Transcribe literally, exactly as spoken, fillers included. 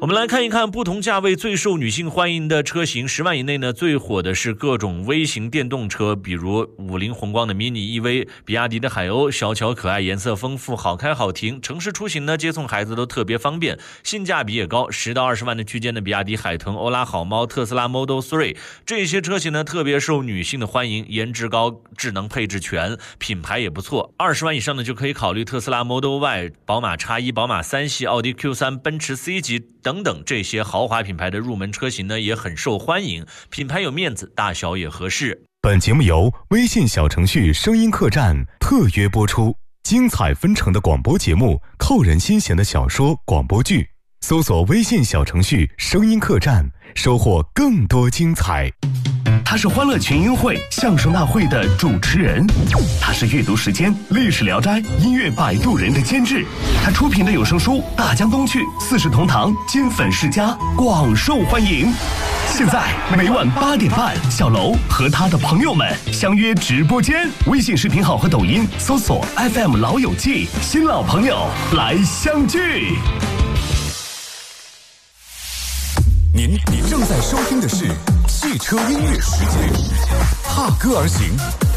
我们来看一看不同价位最受女性欢迎的车型。十万以内呢，最火的是各种微型电动车，比如五菱宏光的 mini E V， 比亚迪的海鸥，小巧可爱，颜色丰富，好开好停，城市出行呢，接送孩子都特别方便，性价比也高。十到二十万的区间的比亚迪海豚、欧拉好猫、特斯拉 Model 三，这些车型呢特别受女性的欢迎，颜值高，智能配置全，品牌也不错。二十万以上的就可以考虑特斯拉 Model Y、宝马 X 一、宝马三系、奥迪 Q 三、奔驰 C 级等等，这些豪华品牌的入门车型呢也很受欢迎，品牌有面子，大小也合适。 本节目由微信小程序声音客栈特约播出，精彩纷呈的广播节目，扣人心弦的小说广播剧，搜索微信小程序声音客栈，收获更多精彩。 他是欢乐群英会相声大会的主持人，他是阅读时间历史聊斋音乐摆渡人的监制，他出品的有声书《大江东去》《四世同堂》《金粉世家》广受欢迎。现在每晚八点半，小楼和他的朋友们相约直播间，微信视频号和抖音搜索 F M 老友记，新老朋友来相聚。 您您正在收听的是汽车音乐时间，踏歌而行，